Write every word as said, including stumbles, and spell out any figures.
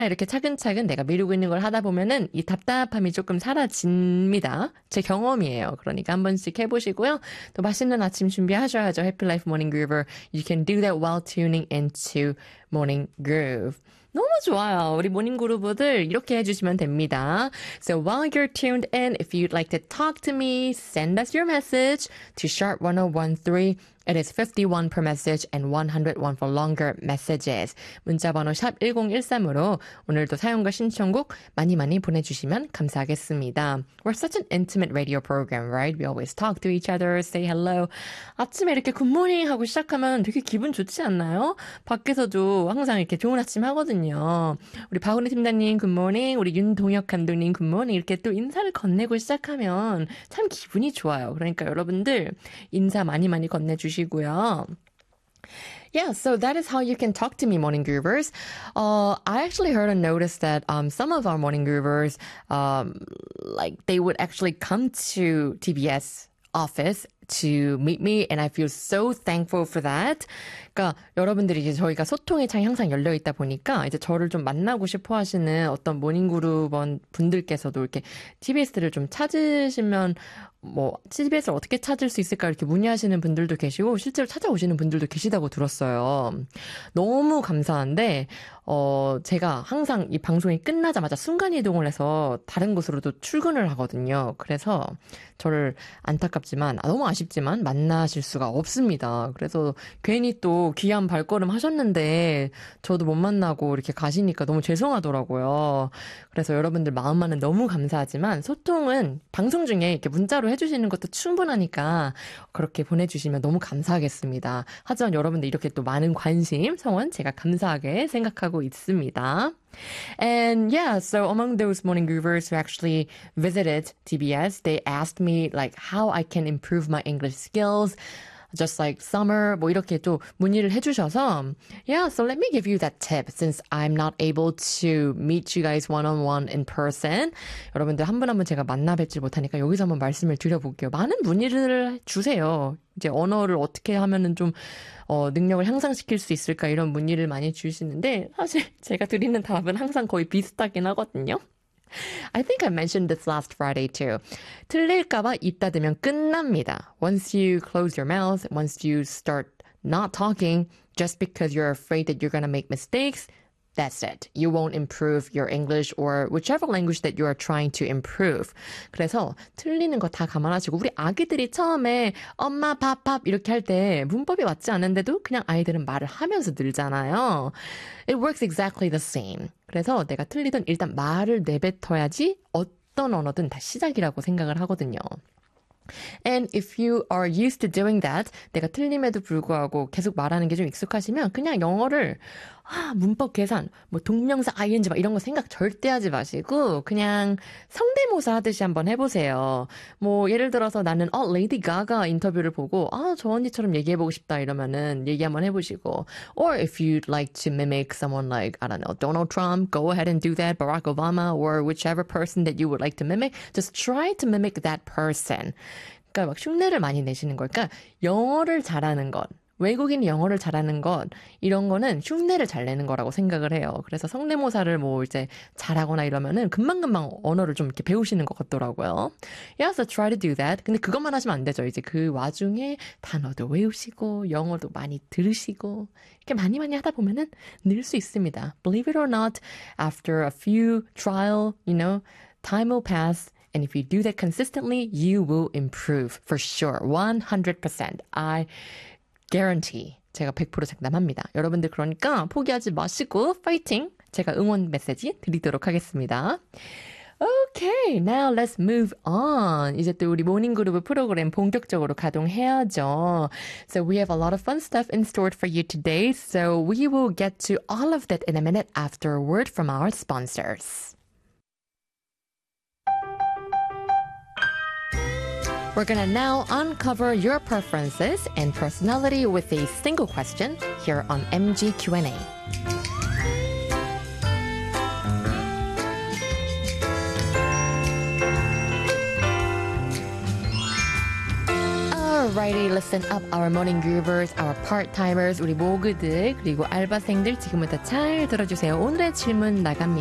이렇게 차근차근 내가 미루고 있는 걸 하다 보면은 이 답답함이 조금 사라집니다. 제 경험이에요. 그러니까 한 번씩 해보시고요. 또 맛있는 아침 준비하셔야죠. Happy Life Morning Groover. You can do that while tuning into Morning Groove. 너무 좋아요. 우리 모닝 그루브들 이렇게 해주시면 됩니다. So while you're tuned in, if you'd like to talk to me, send us your message to sharp ten thirteen. It is fifty-one per message and one hundred one for longer messages. 문자번호 샵 일공일삼으로 오늘도 사용과 신청곡 많이 많이 보내주시면 감사하겠습니다. We're such an intimate radio program, right? We always talk to each other, say hello. 아침에 이렇게 굿모닝 하고 시작하면 되게 기분 좋지 않나요? 밖에서도 항상 이렇게 좋은 아침 하거든요. 우리 박은혜 팀장님 굿모닝, 우리 윤동혁 감독님 굿모닝 이렇게 또 인사를 건네고 시작하면 참 기분이 좋아요. 그러니까 여러분들 인사 많이 많이 건네주시고요. Yeah, so that is how you can talk to me, Morning Groovers. Uh, I actually heard and noticed that um, some of our Morning Groovers, um, like they would actually come to T B S office to meet me, and I feel so thankful for that. 그러니까 여러분들이 이제 저희가 소통의 창이 항상 열려 있다 보니까 이제 저를 좀 만나고 싶어 하시는 어떤 모닝그룹원 분들께서도 이렇게 티비에스를 좀 찾으시면 뭐 티비에스를 어떻게 찾을 수 있을까 이렇게 문의하시는 분들도 계시고 실제로 찾아오시는 분들도 계시다고 들었어요. 너무 감사한데 어 제가 항상 이 방송이 끝나자마자 순간이동을 해서 다른 곳으로도 출근을 하거든요. 그래서 저를 안타깝지만 아, 너무 아쉽지만 만나실 수가 없습니다. 그래서 괜히 또 귀한 발걸음 하셨는데 저도 못 만나고 이렇게 가시니까 너무 죄송하더라고요. 그래서 여러분들 마음만은 너무 감사하지만 소통은 방송 중에 이렇게 문자로 해주시는 것도 충분하니까 그렇게 보내주시면 너무 감사하겠습니다. 하지만 여러분들 이렇게 또 많은 관심, 성원 제가 감사하게 생각하고 있습니다. And yeah, so among those morning groovers who actually visited T B S, they asked me like how I can improve my English skills. Just like summer, 뭐 이렇게 또 문의를 해주셔서 yeah, so let me give you that tip since I'm not able to meet you guys one-on-one in person. 여러분들 한 분 한 분 제가 만나 뵙지 못하니까 여기서 한번 말씀을 드려볼게요. 많은 문의를 주세요. 이제 언어를 어떻게 하면은 좀 어, 능력을 향상시킬 수 있을까 이런 문의를 많이 주시는데 사실 제가 드리는 답은 항상 거의 비슷하긴 하거든요. I think I mentioned this last Friday too. 틀릴까봐 입 닫으면 끝납니다. Once you close your mouth, once you start not talking, just because you're afraid that you're gonna make mistakes, that's it. You won't improve your English or whichever language that you are trying to improve. 그래서 틀리는 거 다 감안하시고 우리 아기들이 처음에 엄마 밥 밥 이렇게 할 때 문법이 맞지 않은데도 그냥 아이들은 말을 하면서 늘잖아요. It works exactly the same. 그래서 내가 틀리든 일단 말을 내뱉어야지 어떤 언어든 다 시작이라고 생각을 하거든요. And if you are used to doing that, 내가 틀림에도 불구하고 계속 말하는 게 좀 익숙하시면 그냥 영어를 아, 문법 계산, 뭐 동명사 ing 막 이런 거 생각 절대 하지 마시고 그냥 성대모사 하듯이 한번 해보세요. 뭐 예를 들어서 나는 어 레이디 가가 인터뷰를 보고 아, 저 언니처럼 얘기해보고 싶다 이러면은 얘기 한번 해보시고 or if you'd like to mimic someone like I don't know Donald Trump, go ahead and do that. Barack Obama or whichever person that you would like to mimic, just try to mimic that person. 그러니까 막 흉내를 많이 내시는 거. 그러니까 영어를 잘하는 것. 외국인이 영어를 잘하는 것, 이런 거는 흉내를 잘 내는 거라고 생각을 해요. 그래서 성대모사를 뭐 이제 잘하거나 이러면은 금방금방 언어를 좀 이렇게 배우시는 것 같더라고요. Yeah, so try to do that. 근데 그것만 하시면 안 되죠. 이제 그 와중에 단어도 외우시고, 영어도 많이 들으시고, 이렇게 많이 많이 하다 보면은 늘 수 있습니다. Believe it or not, after a few trial, you know, time will pass. And if you do that consistently, you will improve for sure. one hundred percent. I guarantee. 제가 백 퍼센트 장담합니다. 여러분들 그러니까 포기하지 마시고 파이팅! 제가 응원 메시지 드리도록 하겠습니다. Okay, now let's move on. 이제 또 우리 모닝그룹 프로그램 본격적으로 가동해야죠. So we have a lot of fun stuff in store for you today. So we will get to all of that in a minute after a word from our sponsors. We're gonna now uncover your preferences and personality with a single question here on M G Q and A. Alrighty, listen up, our morning groovers, our part-timers, 우리 모그들, 그리고 알바생들 지금부터 잘 들어주세요. 오늘의 질문 나갑니다.